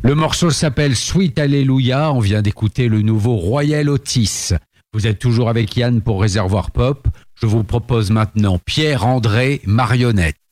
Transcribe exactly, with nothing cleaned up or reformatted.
Le morceau s'appelle Sweet Hallelujah. On vient d'écouter le nouveau Royal Otis. Vous êtes toujours avec Yann pour Réservoir Pop. Je vous propose maintenant Pierre-André Marionnette.